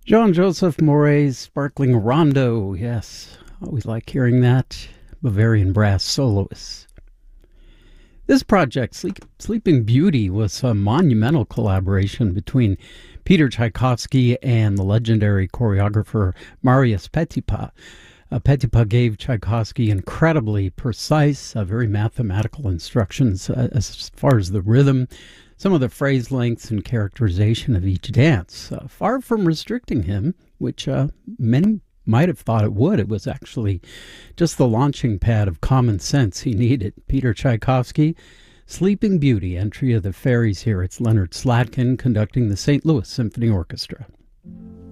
Jean Joseph Maury's Sparkling Rondo. Yes, always like hearing that. Bavarian brass soloists. This project, Sleeping Beauty, was a monumental collaboration between Peter Tchaikovsky and the legendary choreographer Marius Petipa. Petipa gave Tchaikovsky incredibly precise, very mathematical instructions as far as the rhythm, some of the phrase lengths, and characterization of each dance. Far from restricting him, which many might have thought it would. It was actually just the launching pad of common sense he needed. Peter Tchaikovsky, Sleeping Beauty, entry of the fairies here. It's Leonard Slatkin conducting the St. Louis Symphony Orchestra.